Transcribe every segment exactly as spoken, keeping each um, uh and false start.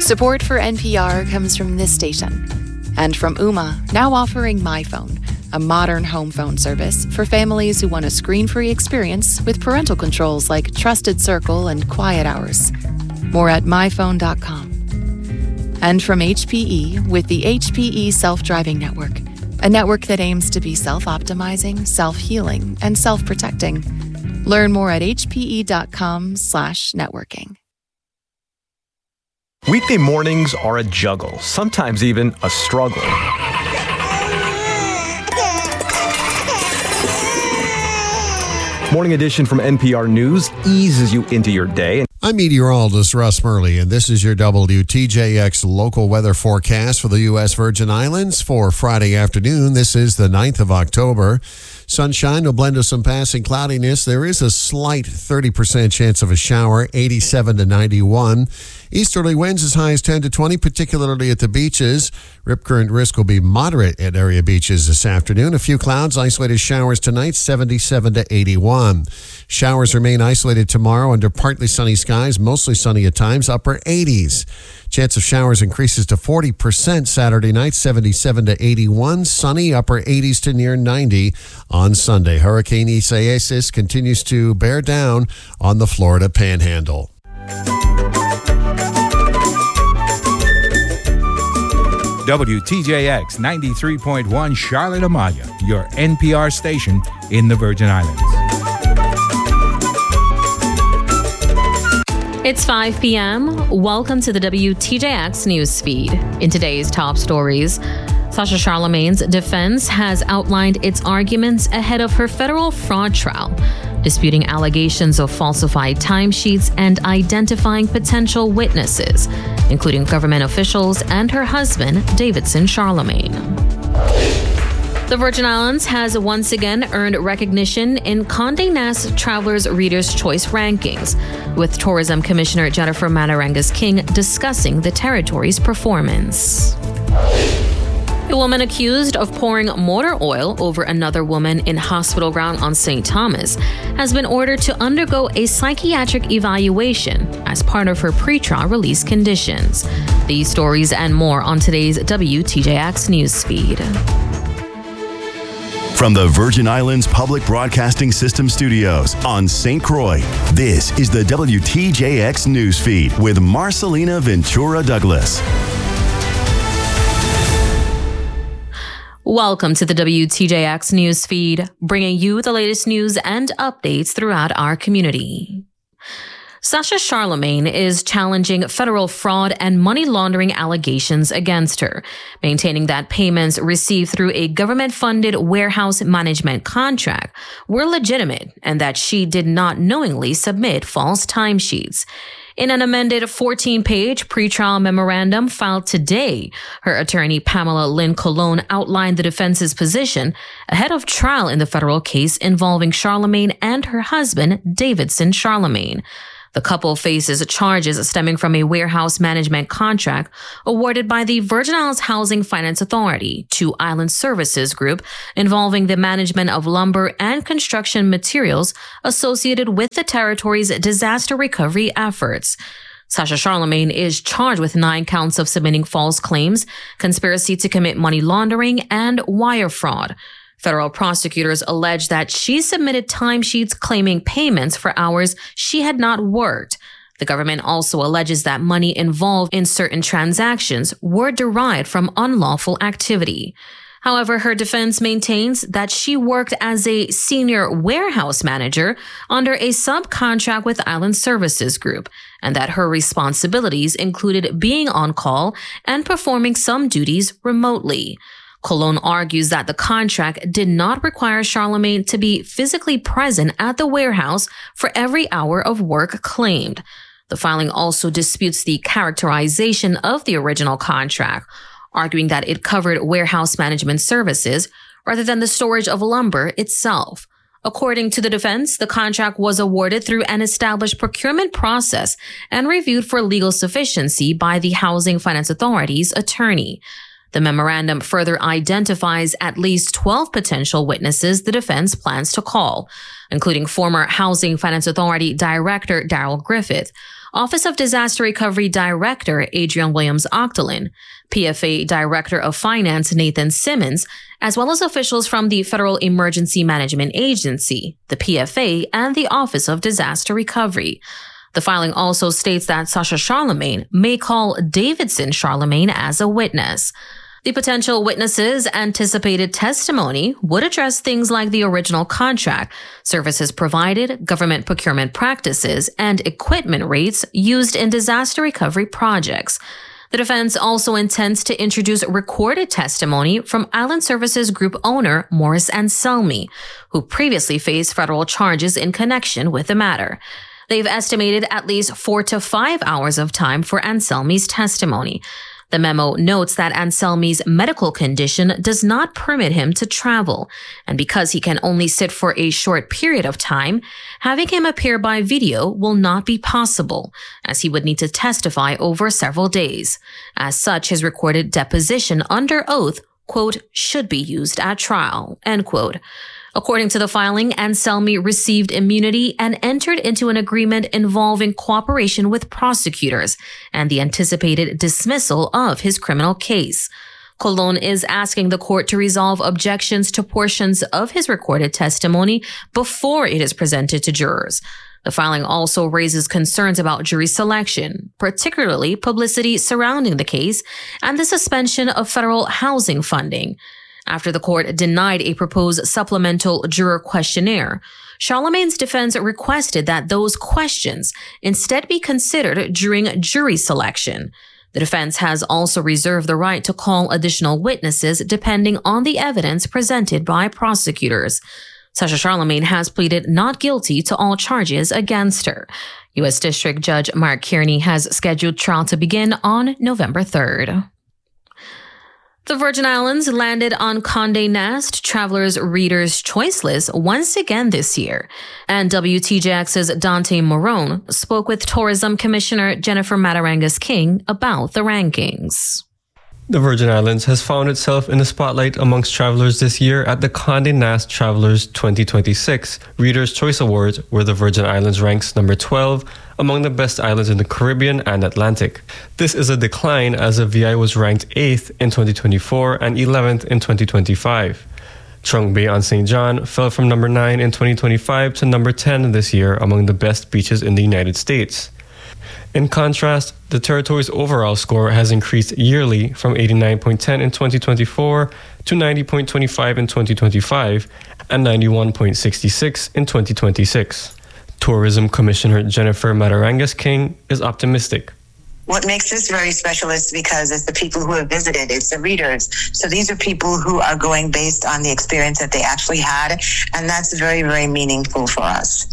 Support for N P R comes from this station and from Ooma, now offering MyPhone, a modern home phone service for families who want a screen-free experience with parental controls like Trusted Circle and Quiet Hours. More at my phone dot com. And from H P E with the H P E Self-Driving Network, a network that aims to be self-optimizing, self-healing, and self-protecting. Learn more at h p e dot com slash networking. Weekday mornings are a juggle, sometimes even a struggle. Morning edition from N P R News eases you into your day. I'm meteorologist Russ Murley, and this is your W T J X local weather forecast for the U S Virgin Islands for Friday afternoon. This is the ninth of October. Sunshine, a blend of some passing cloudiness. There is a slight thirty percent chance of a shower, eighty-seven to ninety-one. Easterly winds as high as ten to twenty, particularly at the beaches. Rip current risk will be moderate at area beaches this afternoon. A few clouds, isolated showers tonight, seventy-seven to eighty-one. Showers remain isolated tomorrow under partly sunny skies, mostly sunny at times, upper eighties. Chance of showers increases to forty percent Saturday night, seventy-seven to eighty-one. Sunny, upper eighties to near ninety on Sunday. Hurricane Isaias continues to bear down on the Florida Panhandle. W T J X ninety-three point one Charlotte Amalia, your N P R station in the Virgin Islands. It's five p.m. Welcome to the W T J X news feed. In today's top stories, Sasha Charlemagne's defense has outlined its arguments ahead of her federal fraud trial, disputing allegations of falsified timesheets and identifying potential witnesses, including government officials and her husband, Davidson Charlemagne. The Virgin Islands has once again earned recognition in Condé Nast Travelers Reader's Choice rankings, with Tourism Commissioner Jennifer Manarangas-King discussing the territory's performance. A woman accused of pouring motor oil over another woman in hospital ground on Saint Thomas has been ordered to undergo a psychiatric evaluation as part of her pretrial release conditions. These stories and more on today's W T J X newsfeed. From the Virgin Islands Public Broadcasting System studios on Saint Croix, this is the W T J X newsfeed with Marcelina Ventura Douglas. Welcome to the W T J X news feed, bringing you the latest news and updates throughout our community. Sasha Charlemagne is challenging federal fraud and money laundering allegations against her, maintaining that payments received through a government-funded warehouse management contract were legitimate and that she did not knowingly submit false timesheets. In an amended fourteen-page pretrial memorandum filed today, her attorney Pamela Lynn Colon outlined the defense's position ahead of trial in the federal case involving Charlemagne and her husband, Davidson Charlemagne. The couple faces charges stemming from a warehouse management contract awarded by the Virgin Islands Housing Finance Authority to Island Services Group involving the management of lumber and construction materials associated with the territory's disaster recovery efforts. Sasha Charlemagne is charged with nine counts of submitting false claims, conspiracy to commit money laundering, and wire fraud. Federal prosecutors allege that she submitted timesheets claiming payments for hours she had not worked. The government also alleges that money involved in certain transactions were derived from unlawful activity. However, her defense maintains that she worked as a senior warehouse manager under a subcontract with Island Services Group, and that her responsibilities included being on call and performing some duties remotely. Colon argues that the contract did not require Charlemagne to be physically present at the warehouse for every hour of work claimed. The filing also disputes the characterization of the original contract, arguing that it covered warehouse management services rather than the storage of lumber itself. According to the defense, the contract was awarded through an established procurement process and reviewed for legal sufficiency by the Housing Finance Authority's attorney. The memorandum further identifies at least twelve potential witnesses the defense plans to call, including former Housing Finance Authority Director Darrell Griffith, Office of Disaster Recovery Director Adrian Williams-Octolin, P F A Director of Finance Nathan Simmons, as well as officials from the Federal Emergency Management Agency, the P F A, and the Office of Disaster Recovery. The filing also states that Sasha Charlemagne may call Davidson Charlemagne as a witness. The potential witnesses' anticipated testimony would address things like the original contract, services provided, government procurement practices, and equipment rates used in disaster recovery projects. The defense also intends to introduce recorded testimony from Island Services Group owner Morris Anselmi, who previously faced federal charges in connection with the matter. They've estimated at least four to five hours of time for Anselmi's testimony. The memo notes that Anselmi's medical condition does not permit him to travel, and because he can only sit for a short period of time, having him appear by video will not be possible, as he would need to testify over several days. As such, his recorded deposition under oath, quote, should be used at trial, end quote. According to the filing, Anselmi received immunity and entered into an agreement involving cooperation with prosecutors and the anticipated dismissal of his criminal case. Colon is asking the court to resolve objections to portions of his recorded testimony before it is presented to jurors. The filing also raises concerns about jury selection, particularly publicity surrounding the case and the suspension of federal housing funding. After the court denied a proposed supplemental juror questionnaire, Charlemagne's defense requested that those questions instead be considered during jury selection. The defense has also reserved the right to call additional witnesses depending on the evidence presented by prosecutors. Sasha Charlemagne has pleaded not guilty to all charges against her. U S District Judge Mark Kearney has scheduled trial to begin on November third. The Virgin Islands landed on Condé Nast Travelers Reader's Choice list once again this year, and W T J X's Dante Marone spoke with Tourism Commissioner Jennifer Matarangas-King about the rankings. The Virgin Islands has found itself in the spotlight amongst travelers this year at the Condé Nast Travelers twenty twenty-six Reader's Choice Awards, where the Virgin Islands ranks number twelve among the best islands in the Caribbean and Atlantic. This is a decline as the V I was ranked eighth in twenty twenty-four and eleventh in twenty twenty-five. Trunk Bay on Saint John fell from number nine in twenty twenty-five to number ten this year among the best beaches in the United States. In contrast, the territory's overall score has increased yearly from eighty-nine point one zero in twenty twenty-four to ninety point two five in twenty twenty-five and ninety-one point six six in twenty twenty-six. Tourism Commissioner Jennifer Matarangas-King is optimistic. What makes this very special is because it's the people who have visited, it's the readers. So these are people who are going based on the experience that they actually had, and that's very, very meaningful for us.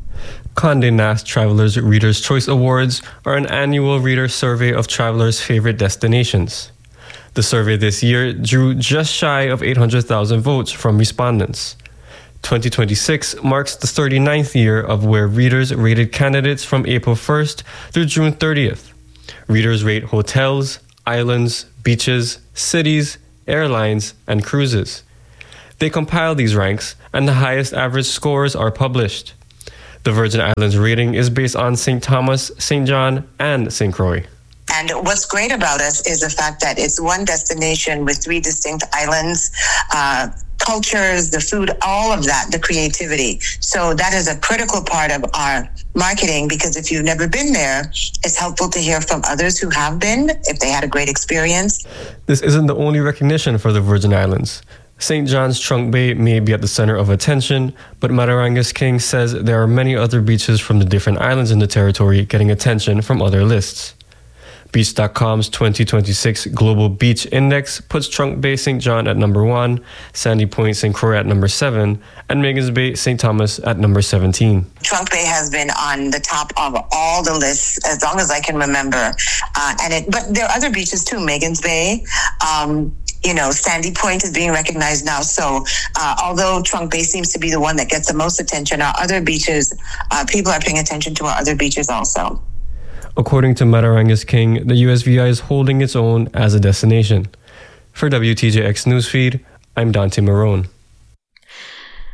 Condé Nast Travelers Reader's Choice Awards are an annual reader survey of travelers' favorite destinations. The survey this year drew just shy of eight hundred thousand votes from respondents. twenty twenty-six marks the thirty-ninth year of where readers rated candidates from April first through June thirtieth. Readers rate hotels, islands, beaches, cities, airlines, and cruises. They compile these ranks, and the highest average scores are published. The Virgin Islands rating is based on Saint Thomas, Saint John, and Saint Croix. And what's great about us is the fact that it's one destination with three distinct islands, uh, cultures, the food, all of that, the creativity. So that is a critical part of our marketing, because if you've never been there, it's helpful to hear from others who have been, if they had a great experience. This isn't the only recognition for the Virgin Islands. Saint John's Trunk Bay may be at the center of attention, but Matarangas-King says there are many other beaches from the different islands in the territory getting attention from other lists. Beach dot com's twenty twenty-six Global Beach Index puts Trunk Bay Saint John at number one, Sandy Point Saint Croix at number seven, and Magens Bay Saint Thomas at number seventeen. Trunk Bay has been on the top of all the lists as long as I can remember. Uh, and it, but there are other beaches too, Magens Bay, um, you know, Sandy Point is being recognized now. So uh, although Trunk Bay seems to be the one that gets the most attention, our other beaches, uh, people are paying attention to our other beaches also. According to Matarangas-King, the U S V I is holding its own as a destination. For W T J X Newsfeed, I'm Dante Marone.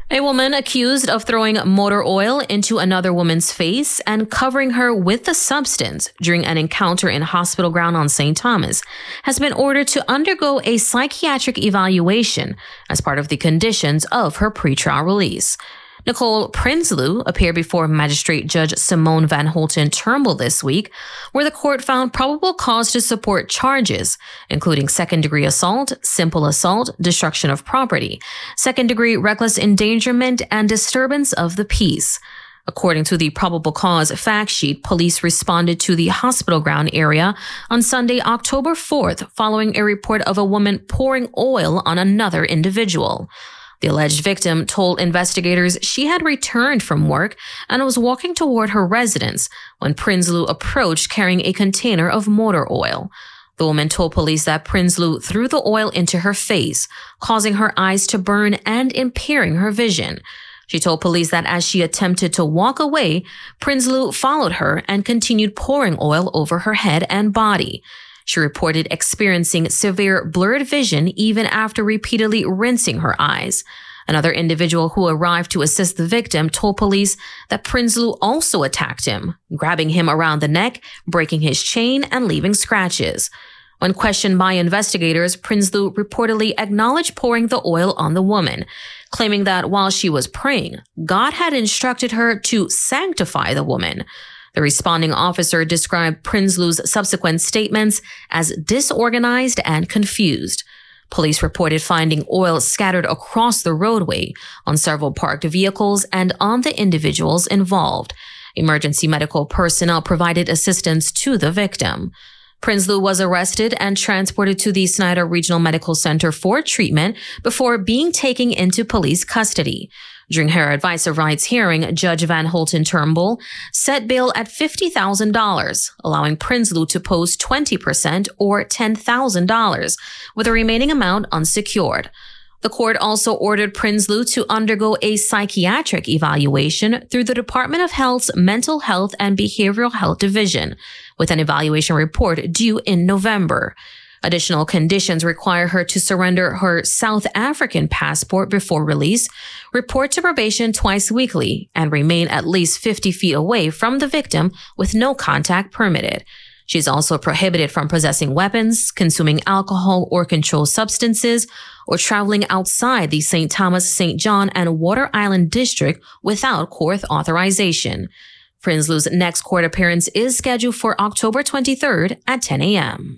A woman accused of throwing motor oil into another woman's face and covering her with the substance during an encounter in hospital ground on Saint Thomas has been ordered to undergo a psychiatric evaluation as part of the conditions of her pretrial release. Nicole Prinsloo appeared before Magistrate Judge Simone Van Holten Turnbull this week, where the court found probable cause to support charges, including second-degree assault, simple assault, destruction of property, second-degree reckless endangerment, and disturbance of the peace. According to the probable cause fact sheet, police responded to the hospital ground area on Sunday, October fourth, following a report of a woman pouring oil on another individual. The alleged victim told investigators she had returned from work and was walking toward her residence when Prinsloo approached carrying a container of motor oil. The woman told police that Prinsloo threw the oil into her face, causing her eyes to burn and impairing her vision. She told police that as she attempted to walk away, Prinsloo followed her and continued pouring oil over her head and body. She reported experiencing severe blurred vision even after repeatedly rinsing her eyes. Another individual who arrived to assist the victim told police that Prinsloo also attacked him, grabbing him around the neck, breaking his chain, and leaving scratches. When questioned by investigators, Prinsloo reportedly acknowledged pouring the oil on the woman, claiming that while she was praying, God had instructed her to sanctify the woman. The responding officer described Prinsloo's subsequent statements as disorganized and confused. Police reported finding oil scattered across the roadway, on several parked vehicles, and on the individuals involved. Emergency medical personnel provided assistance to the victim. Prinsloo was arrested and transported to the Snyder Regional Medical Center for treatment before being taken into police custody. During her advice of rights hearing, Judge Van Holten Turnbull set bail at fifty thousand dollars, allowing Prinsloo to post twenty percent or ten thousand dollars, with the remaining amount unsecured. The court also ordered Prinsloo to undergo a psychiatric evaluation through the Department of Health's Mental Health and Behavioral Health Division, with an evaluation report due in November. Additional conditions require her to surrender her South African passport before release, report to probation twice weekly, and remain at least fifty feet away from the victim with no contact permitted. She's also prohibited from possessing weapons, consuming alcohol or controlled substances, or traveling outside the Saint Thomas, Saint John, and Water Island district without court authorization. Prinsloo's next court appearance is scheduled for October twenty-third at ten a.m.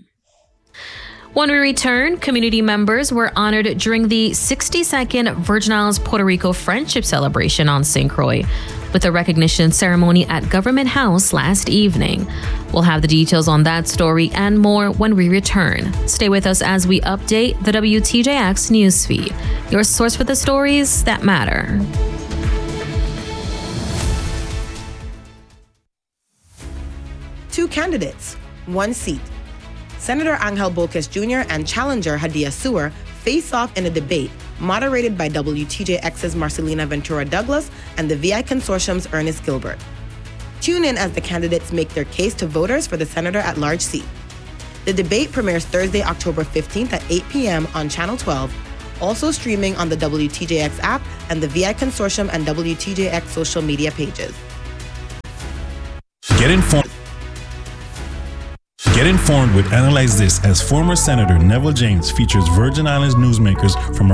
When we return, community members were honored during the sixty-second Virgin Islands Puerto Rico Friendship Celebration on Saint Croix, with a recognition ceremony at Government House last evening. We'll have the details on that story and more when we return. Stay with us as we update the W T J X newsfeed, your source for the stories that matter. Two candidates, one seat. Senator Angel Bolkes Junior and challenger Hadia Suer face off in a debate moderated by W T J X's Marcelina Ventura Douglas and the V I Consortium's Ernest Gilbert. Tune in as the candidates make their case to voters for the senator-at-large seat. The debate premieres Thursday, October fifteenth at eight p.m. on Channel twelve, also streaming on the W T J X app and the V I Consortium and W T J X social media pages. Get informed. Get informed with Analyze This as former Senator Neville James features Virgin Islands newsmakers from